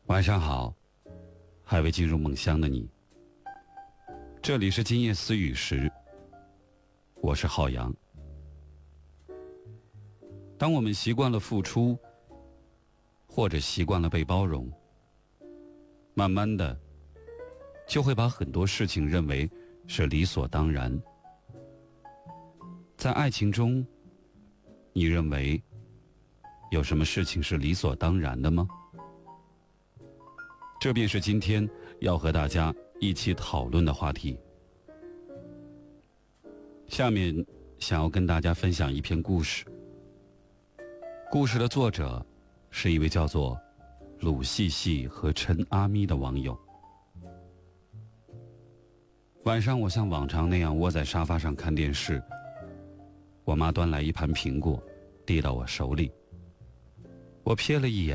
晚上好，还未进入梦乡的你。这里是今夜思语时，我是浩洋。当我们习惯了付出，或者习惯了被包容，慢慢的就会把很多事情认为是理所当然。在爱情中，你认为有什么事情是理所当然的吗？这便是今天要和大家一起讨论的话题。下面想要跟大家分享一篇故事。故事的作者是一位叫做鲁细细和陈阿咪的网友。晚上我像往常那样窝在沙发上看电视，我妈端来一盘苹果递到我手里，我瞥了一眼，